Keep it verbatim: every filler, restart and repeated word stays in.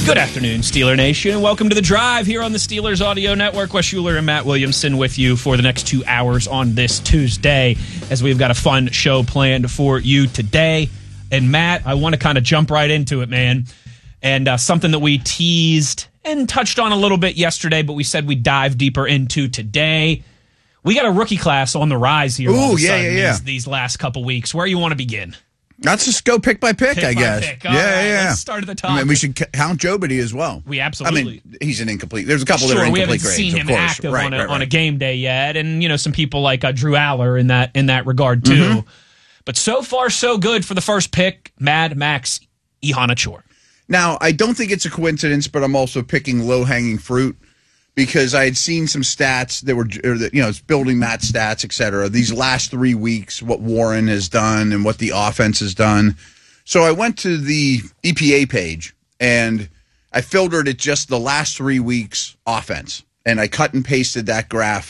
Good afternoon, Steeler Nation, and welcome to The Drive here on the Steelers Audio Network. Wes Schuler and Matt Williamson with you for the next two hours on this Tuesday, as we've got a fun show planned for you today. And Matt, I want to kind of jump right into it, man. And uh, something that we teased and touched on a little bit yesterday, but we said we'd dive deeper into today. We got a rookie class on the rise here. Ooh, all of a yeah, sudden yeah, yeah. These, these last couple weeks. Where you want to begin? Let's just go pick by pick, Pick I by guess. pick. All Yeah, right, yeah. let's start at the top. I mean, we should count Jobity as well. We absolutely. I mean, he's an incomplete. There's a couple Sure, that are we haven't incomplete seen grades, him of course. active right, on, a, right, right. on a game day yet, and you know some people like uh, Drew Aller in that in that regard too. Mm-hmm. But so far, so good for the first pick, Mad Max Ihanachor. Now, I don't think it's a coincidence, but I'm also picking low-hanging fruit because I had seen some stats that were, or that, you know, it's building that stats, et cetera. These last three weeks, what Warren has done and what the offense has done. So I went to the E P A page and I filtered it just the last three weeks offense, and I cut and pasted that graph